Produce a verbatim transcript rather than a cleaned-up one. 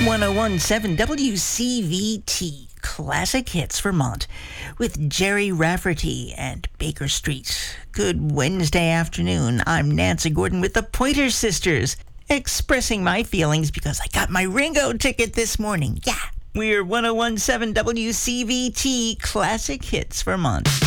ten seventeen W C V T Classic Hits Vermont with Jerry Rafferty and Baker Street. Good Wednesday afternoon. I'm Nancy Gordon with the Pointer Sisters, expressing my feelings because I got my Ringo ticket this morning. Yeah, we're ten seventeen W C V T Classic Hits Vermont.